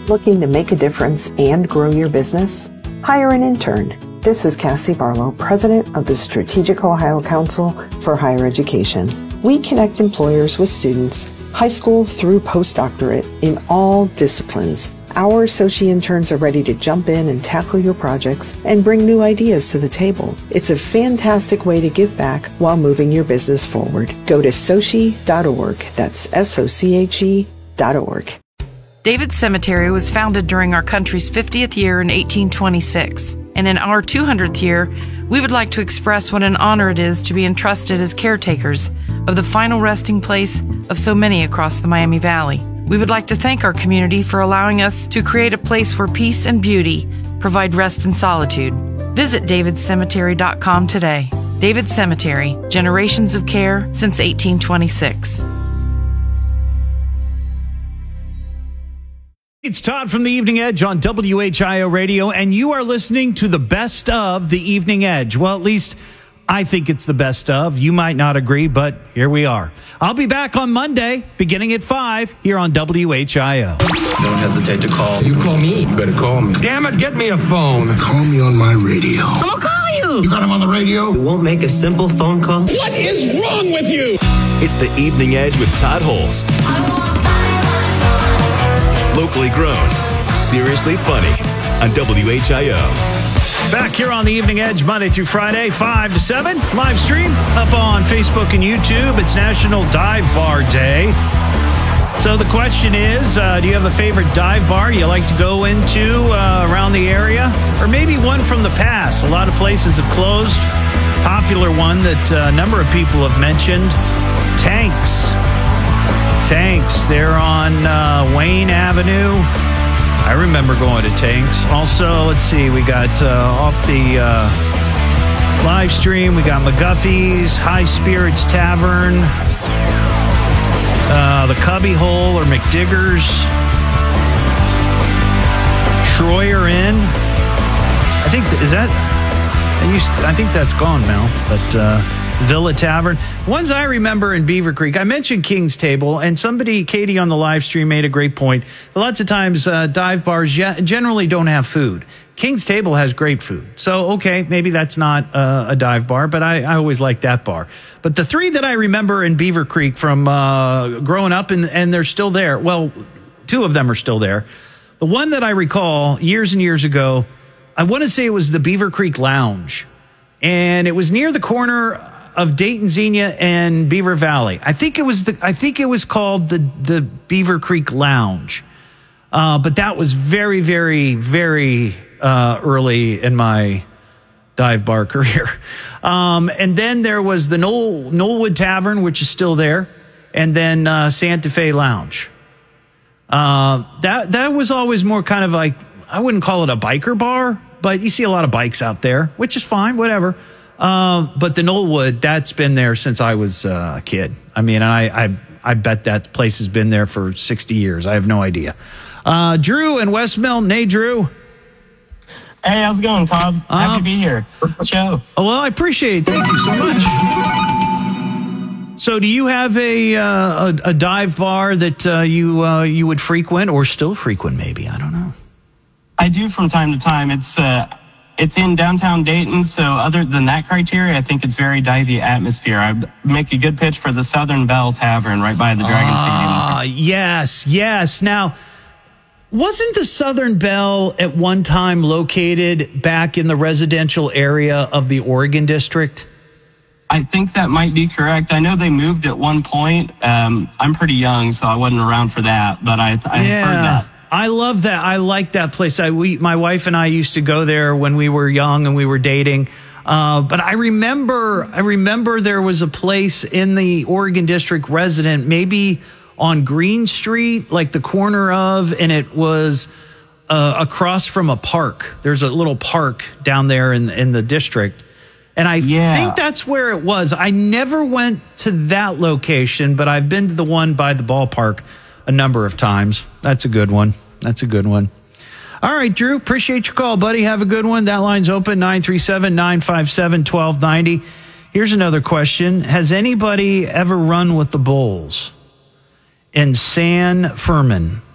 Looking to make a difference and grow your business? Hire an intern. This is Cassie Barlow, president of the Strategic Ohio Council for Higher Education. We connect employers with students, high school through postdoctorate, in all disciplines. Our associate interns are ready to jump in and tackle your projects and bring new ideas to the table. It's a fantastic way to give back while moving your business forward. Go to soche.org. That's SOCHE.org. David Cemetery was founded during our country's 50th year in 1826. And in our 200th year, we would like to express what an honor it is to be entrusted as caretakers of the final resting place of so many across the Miami Valley. We would like to thank our community for allowing us to create a place where peace and beauty provide rest and solitude. Visit davidcemetery.com today. David Cemetery, generations of care since 1826. It's Todd from the Evening Edge on WHIO Radio, and you are listening to the best of the Evening Edge. Well, at least I think it's the best of. You might not agree, but here we are. I'll be back on Monday, beginning at 5, here on WHIO. Don't hesitate to call. You call me? You better call me. Damn it, get me a phone. Call me on my radio. I'm gonna call you. You got him on the radio? You won't make a simple phone call? What is wrong with you? It's the Evening Edge with Todd Holst. Locally grown, seriously funny on WHIO. Back here on the Evening Edge, Monday through Friday, 5 to 7. Live stream up on Facebook and YouTube. It's National Dive Bar Day. So the question is, do you have a favorite dive bar you like to go into around the area? Or maybe one from the past. A lot of places have closed. Popular one that a number of people have mentioned, Tanks. They're on Wayne Avenue. I remember going to Tanks. Also, let's see, we got off the live stream, we got McGuffey's, High Spirits Tavern, the Cubby Hole or McDiggers, Schroyer Inn. I think that's gone now, but Villa Tavern. Ones I remember in Beaver Creek, I mentioned King's Table, and Katie on the live stream made a great point. Lots of times dive bars generally don't have food. King's Table has great food. So, okay, maybe that's not a dive bar, but I always like that bar. But the three that I remember in Beaver Creek from growing up, and they're still there. Well, two of them are still there. The one that I recall years and years ago, I want to say it was the Beaver Creek Lounge. And it was near the corner of Dayton Xenia and Beaver Valley. I think it was called the Beaver Creek Lounge. But that was very, very, very early in my dive bar career. And then there was the Knollwood Tavern, which is still there, and then Santa Fe Lounge. That was always more kind of like, I wouldn't call it a biker bar, but you see a lot of bikes out there, which is fine, whatever. But the Knollwood, that's been there since I was a kid. I mean, I bet that place has been there for 60 years. I have no idea. Drew and West Milton. Hey, Drew. Hey, how's it going, Todd? Happy to be here. Good show. Oh, well, I appreciate it. Thank you so much. So do you have a dive bar that you would frequent or still frequent maybe? I don't know. I do from time to time. It's in downtown Dayton, so other than that criteria, I think it's very divey atmosphere. I'd make a good pitch for the Southern Belle Tavern right by the Dragon Stadium. Yes. Now, wasn't the Southern Belle at one time located back in the residential area of the Oregon District? I think that might be correct. I know they moved at one point. I'm pretty young, so I wasn't around for that, but I heard that. I love that. I like that place. My wife and I used to go there when we were young and we were dating. But I remember there was a place in the Oregon District resident, maybe on Green Street, like the corner of, and it was across from a park. There's a little park down there in the district. And I think that's where it was. I never went to that location, but I've been to the one by the ballpark a number of times. That's a good one. All right, Drew, appreciate your call, buddy. Have a good one. That line's open, 937-957-1290. Here's another question. Has anybody ever run with the Bulls in San Fermin?